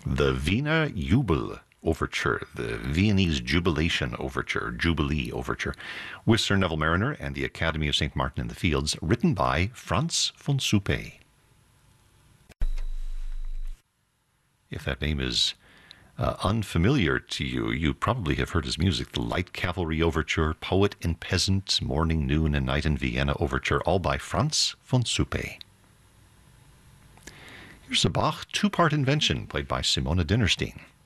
The Wiener Jubel Overture, the Viennese Jubilation Overture, Jubilee Overture, with Sir Neville Mariner and the Academy of St. Martin in the Fields, written by Franz von Suppé. If that name is unfamiliar to you, you probably have heard his music. The Light Cavalry Overture, Poet and Peasant, Morning, Noon, and Night in Vienna Overture, all by Franz von Suppé. Here's a Bach two-part invention played by Simona Dinnerstein.